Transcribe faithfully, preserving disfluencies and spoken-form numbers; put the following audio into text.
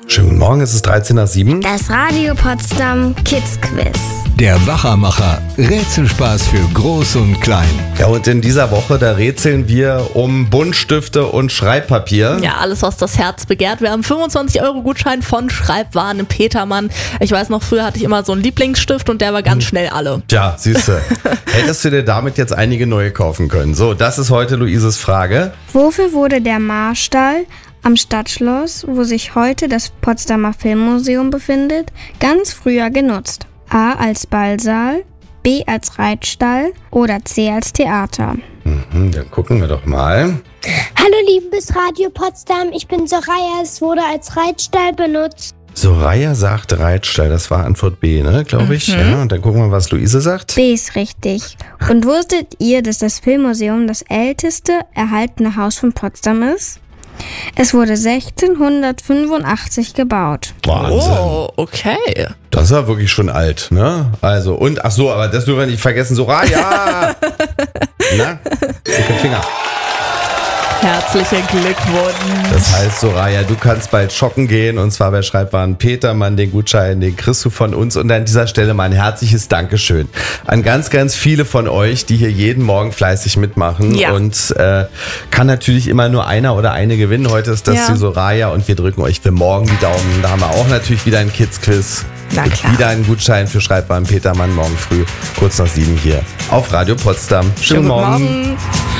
Schönen guten Morgen, es ist dreizehn nach sieben. Das Radio Potsdam Kids Quiz. Der Wachermacher. Rätselspaß für Groß und Klein. Ja, und in dieser Woche, da rätseln wir um Buntstifte und Schreibpapier. Ja, alles, was das Herz begehrt. Wir haben fünfundzwanzig Euro Gutschein von Schreibwaren im Petermann. Ich weiß noch, früher hatte ich immer so einen Lieblingsstift und der war ganz schnell alle. Tja, siehst du. Hättest du dir damit jetzt einige neue kaufen können. So, das ist heute Luises Frage. Wofür wurde der Marstall am Stadtschloss, wo sich heute das Potsdamer Filmmuseum befindet, ganz früher genutzt? A als Ballsaal, B als Reitstall oder C als Theater? Mhm, dann gucken wir doch mal. Hallo liebes Radio Potsdam, ich bin Soraya, es wurde als Reitstall benutzt. Soraya sagt Reitstall, das war Antwort B, ne, glaube ich. Mhm. Ja, und dann gucken wir, was Luise sagt. B ist richtig. Und wusstet ihr, dass das Filmmuseum das älteste erhaltene Haus von Potsdam ist? Es wurde sechzehnhundertfünfundachtzig gebaut. Wahnsinn. Oh, okay. Das ist ja wirklich schon alt, ne? Also, und, ach so, aber das dürfen wir nicht vergessen, Soraya! Na, mit dem Finger. Herzlichen Glückwunsch. Das heißt, Soraya, du kannst bald shoppen gehen, und zwar bei Schreibwaren Petermann. Den Gutschein, den kriegst du von uns. Und an dieser Stelle mal ein herzliches Dankeschön an ganz, ganz viele von euch, die hier jeden Morgen fleißig mitmachen. Ja. Und äh, kann natürlich immer nur einer oder eine gewinnen. Heute ist das Ja. die Soraya und wir drücken euch für morgen die Daumen. Da haben wir auch natürlich wieder ein Kids-Quiz. Na Und klar. wieder ein Gutschein für Schreibwaren Petermann morgen früh, kurz nach sieben hier auf Radio Potsdam. Schönen Guten Morgen. Morgen.